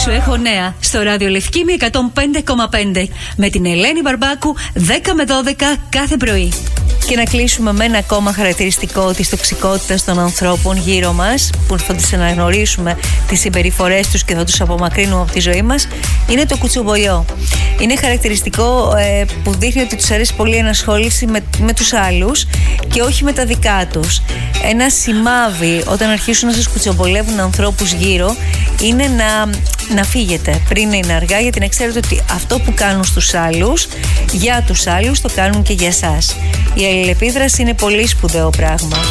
Σου έχω νέα στο Ράδιο Λευκήμη 105,5 με την Ελένη Μπαρμπάκου 10 με 12 κάθε πρωί. Και να κλείσουμε με ένα ακόμα χαρακτηριστικό της τοξικότητας των ανθρώπων γύρω μας, που θα τις αναγνωρίσουμε τις συμπεριφορές τους και θα τους απομακρύνουμε από τη ζωή μας, είναι το κουτσομπολιό. Είναι χαρακτηριστικό που δείχνει ότι τους αρέσει πολύ η ενασχόληση με τους άλλους και όχι με τα δικά τους. Ένα σημάδι όταν αρχίσουν να σας κουτσομπολεύουν ανθρώπους γύρω είναι να φύγετε πριν είναι αργά, γιατί να ξέρετε ότι αυτό που κάνουν στους άλλους, για τους άλλους το κάνουν και για σας. Η αλληλεπίδραση είναι πολύ σπουδαίο πράγμα.